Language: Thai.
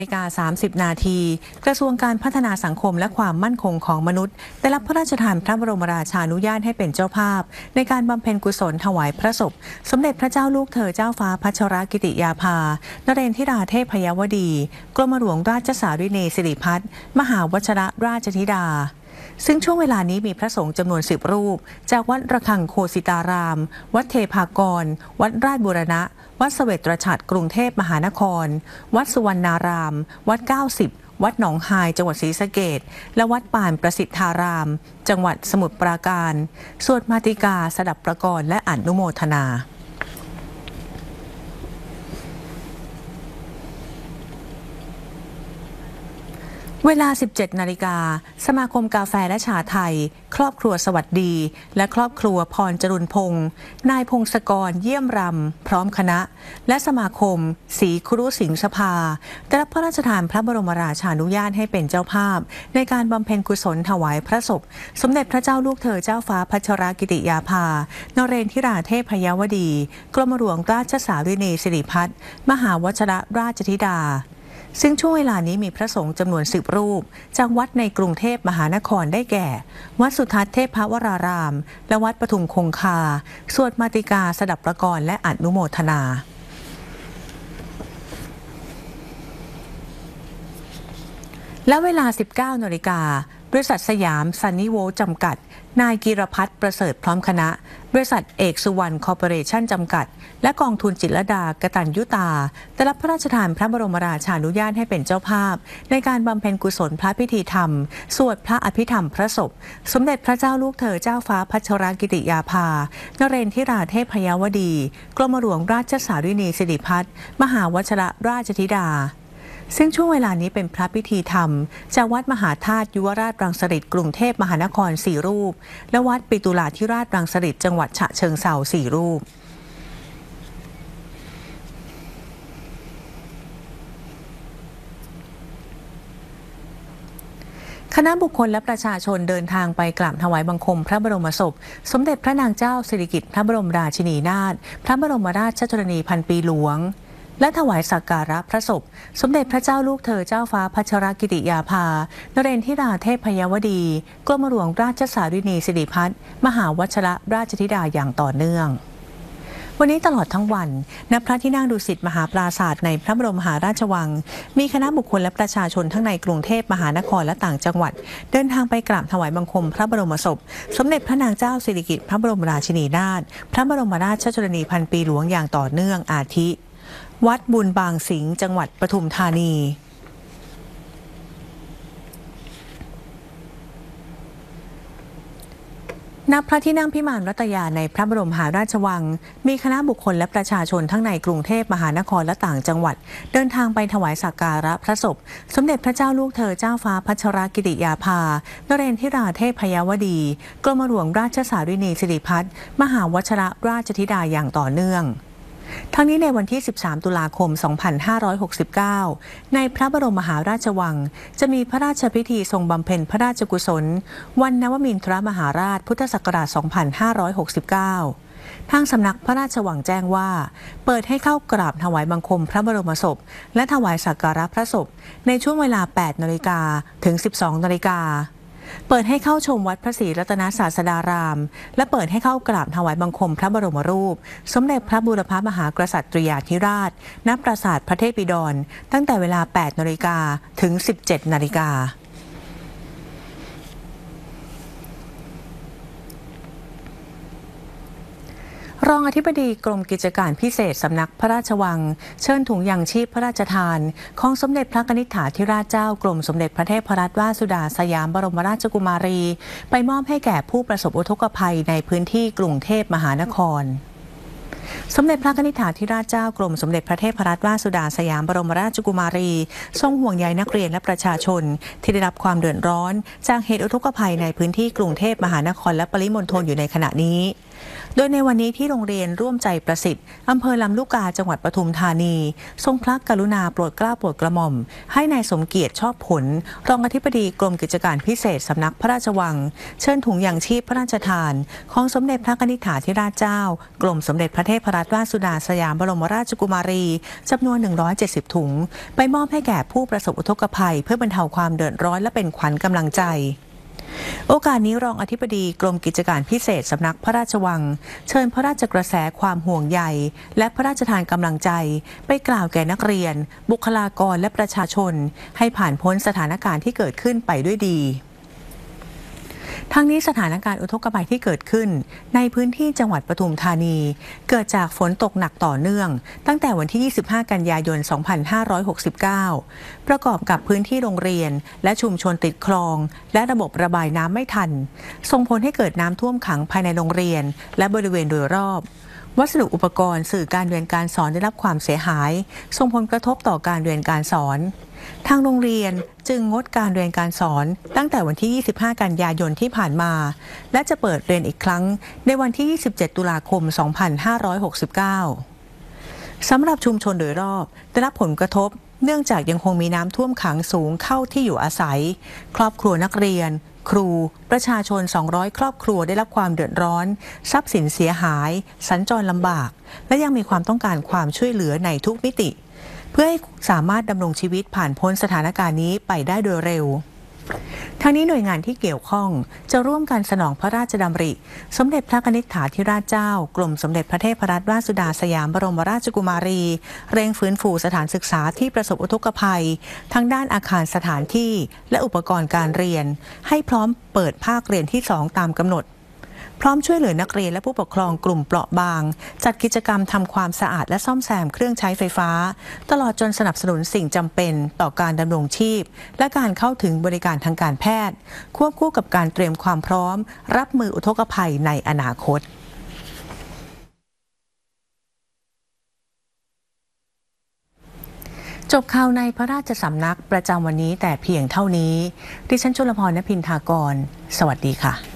30 นาทีกระทรวงการพัฒนาสังคมและความมั่นคงของมนุษย์ได้รับพระราชทานพระบรมราชานุญาตให้เป็นเจ้าภาพในการบำเพ็ญกุศลถวายพระศพสมเด็จพระเจ้าลูกเธอเจ้าฟ้าพัชรกิติยาภานเรนทิราเทพยวดีกรมหลวงราชสารินีสิริพัฒน์มหาวชิรราชธิดาซึ่งช่วงเวลานี้มีพระสงฆ์จำนวน10 รูปจากวัดระฆังโคสิตารามวัดเทพากรวัดราชบูรณะวัดเสวตฉัตรกรุงเทพมหานครวัดสุวรรณารามวัด90วัดหนองไฮจังหวัดศรีสะเกษและวัดป่านประสิทธารามจังหวัดสมุทรปราการสวดมาติกาสดับประกรณ์และอนุโมทนาเวลา 17 นาฬิกาสมาคมกาแฟและชาไทยครอบครัวสวัสดีและครอบครัวพรจรุนพงษ์นายพงศกรเยี่ยมรำพร้อมคณะและสมาคมศรีครุสิงห์สภาได้รับพระราชทานพระบรมราชานุญาตให้เป็นเจ้าภาพในการบำเพ็ญกุศลถวายพระศพสมเด็จพระเจ้าลูกเธอเจ้าฟ้าพัชรกิติยาภานเรนทิราเทพยวดีกรมหลวงราชสารินีสิริพัฒน์มหาวชิรราชธิดาซึ่งช่วงเวลานี้มีพระสงฆ์จำนวน10 รูปจากวัดในกรุงเทพมหานครได้แก่วัดสุทัศน์เทพวรารามและวัดปทุมคงคาสวดมาติกาสดับประกรณ์และอนุโมทนาและเวลา 19 นาฬิกาบริษัทสยามซันนี่โวลต์จำกัดนายกีรพัฒน์ประเสริฐพร้อมคณะบริษัทเอกสุวรรณคอร์ปอเรชั่นจำกัดและกองทุนจิตรลดากตัญญูตาได้รับพระราชทานพระบรมราชานุญาตให้เป็นเจ้าภาพในการบำเพ็ญกุศลพระพิธีธรรมสวดพระอภิธรรมพระศพสมเด็จพระเจ้าลูกเธอเจ้าฟ้าพัชรกิติยาภานเรนทิราเทพยวดีกรมหลวงราชสารินีสิริพัฒน์มหาวชิรราชธิดาซึ่งช่วงเวลานี้เป็นพระพิธีธรรมจากวัดมหาธาตุยุวราชรังสฤษกรุงเทพมหานคร4 รูปและวัดปิตุลาธิราชรังสฤษจังหวัดฉะเชิงเทรา4 รูปคณะบุคคลและประชาชนเดินทางไปกราบถวายบังคมพระบรมศพสมเด็จพระนางเจ้าสิริกิติ์พระบรมราชินีนาถพระบรมราชชนนีพันปีหลวงและถวายสักการะพระศพสมเด็จพระเจ้าลูกเธอเจ้าฟ้าพัชรกิติยาภานเรนทิราเทพยวดีกรมหลวงราชสารินีสิริพัฒน์มหาวชิรราชธิดาอย่างต่อเนื่องวันนี้ตลอดทั้งวันณพระที่นั่งดุสิตมหาปราสาทในพระบรมมหาราชวังมีคณะบุคคลและประชาชนทั้งในกรุงเทพมหานครและต่างจังหวัดเดินทางไปกราบถวายบังคมพระบรมศพสมเด็จพระนางเจ้าสิริกิติ์พระบรมราชินีนาถพระบรมราชชนนีพันปีหลวงอย่างต่อเนื่องอาทิวัดบุญบางสิงห์จังหวัดปทุมธานีณพระที่นั่งพิมานรัตยาในพระบรมมหาราชวังมีคณะบุคคลและประชาชนทั้งในกรุงเทพมหานครและต่างจังหวัดเดินทางไปถวายสักการะพระศพสมเด็จพระเจ้าลูกเธอเจ้าฟ้าพัชรกิติยาภานเรนทิราเทพยวดีกรมหลวงราชสารินีสิริพัฒน์มหาวชิรราชธิดาอย่างต่อเนื่องทั้งนี้ในวันที่ 13 ตุลาคม 2569 ในพระบรมมหาราชวังจะมีพระราชพิธีทรงบำเพ็ญพระราชกุศลวันนวมินทรมหาราชพุทธศักราช 2569 ทางสำนักพระราชวังแจ้งว่าเปิดให้เข้ากราบถวายบังคมพระบรมศพและถวายสักการะพระศพในช่วงเวลา 8 นาฬิกาถึง 12 นาฬิกาเปิดให้เข้าชมวัดพระศรีรัตนศาสดารามและเปิดให้เข้ากราบถวายบังคมพระบรมรูปสมเด็จพระบูรพมหากษัตริยาธิราชณปราสาทพระเทพบิดรตั้งแต่เวลา 8 นาฬิกาถึง 17 นาฬิการองอธิบดีกรมกิจการพิเศษสำนักพระราชวังเชิญถุงยังชีพพระราชทานของสมเด็จพระกนิษฐาธิราชเจ้ากรมสมเด็จพระเทพรัตนราชสุดาสยามบรมราชกุมารีไปมอบให้แก่ผู้ประสบอุทกภัยในพื้นที่กรุงเทพมหานครสมเด็จพระกนิษฐาธิราชเจ้ากรมสมเด็จพระเทพรัตนราชสุดาสยามบรมราชกุมารีทรงห่วงใยนักเรียนและประชาชนที่ได้รับความเดือดร้อนจากเหตุอุทกภัยในพื้นที่กรุงเทพมหานครและปริมณฑลอยู่ในขณะนี้โดยในวันนี้ที่โรงเรียนร่วมใจประสิทธิ์อำเภอลำลูกกาจังหวัดปทุมธานีทรงพระกรุณาโปรดเกล้าโปรดกระหม่อมให้นายสมเกียรติชอบผลรองอธิบดีกรมกิจการพิเศษสำนักพระราชวังเชิญถุงยังชีพพระราชทานของสมเด็จพระกนิษฐาธิราชเจ้ากรมสมเด็จพระเทพรัตนราชสุดาสยามบรมราชกุมารีจำนวน170ถุงไปมอบให้แก่ผู้ประสบอุทกภัยเพื่อบรรเทาความเดือดร้อนและเป็นขวัญกำลังใจโอกาสนี้รองอธิบดีกรมกิจการพิเศษสำนักพระราชวังเชิญพระราชกระแสความห่วงใยและพระราชทานกำลังใจไปกล่าวแก่นักเรียนบุคลากรและประชาชนให้ผ่านพ้นสถานการณ์ที่เกิดขึ้นไปด้วยดีทั้งนี้สถานการณ์อุทกภัยที่เกิดขึ้นในพื้นที่จังหวัดปทุมธานีเกิดจากฝนตกหนักต่อเนื่องตั้งแต่วันที่ 25 กันยายน 2569 ประกอบกับพื้นที่โรงเรียนและชุมชนติดคลองและระบบระบายน้ำไม่ทันส่งผลให้เกิดน้ำท่วมขังภายในโรงเรียนและบริเวณโดยรอบวัสดุอุปกรณ์สื่อการเรียนการสอนได้รับความเสียหายส่งผลกระทบต่อการเรียนการสอนทางโรงเรียนจึงงดการเรียนการสอนตั้งแต่วันที่ 25 กันยายนที่ผ่านมาและจะเปิดเรียนอีกครั้งในวันที่ 27 ตุลาคม 2569 สำหรับชุมชนโดยรอบได้รับผลกระทบเนื่องจากยังคงมีน้ำท่วมขังสูงเข้าที่อยู่อาศัยครอบครัวนักเรียนครูประชาชน200ครอบครัวได้รับความเดือดร้อนทรัพย์สินเสียหายสัญจรลำบากและยังมีความต้องการความช่วยเหลือในทุกมิติเพื่อให้สามารถดำรงชีวิตผ่านพ้นสถานการณ์นี้ไปได้โดยเร็วทั้งนี้หน่วยงานที่เกี่ยวข้องจะร่วมกันสนองพระราชดำริสมเด็จพระกนิษฐาธิราชเจ้ากรมสมเด็จพระเทพรัตนราชสุดาสยามบรมราชกุมารีเร่งฟื้นฟูสถานศึกษาที่ประสบอุทกภัยทั้งด้านอาคารสถานที่และอุปกรณ์การเรียนให้พร้อมเปิดภาคเรียนที่ 2 ตามกำหนดพร้อมช่วยเหลือนักเรียนและผู้ปกครองกลุ่มเปราะบางจัดกิจกรรมทำความสะอาดและซ่อมแซมเครื่องใช้ไฟฟ้าตลอดจนสนับสนุนสิ่งจำเป็นต่อการดำรงชีพและการเข้าถึงบริการทางการแพทย์ควบคู่กับการเตรียมความพร้อมรับมืออุทกภัยในอนาคตจบข่าวในพระราชสำนักประจำวันนี้แต่เพียงเท่านี้ดิฉันจุลพร ณ พินทากรสวัสดีค่ะ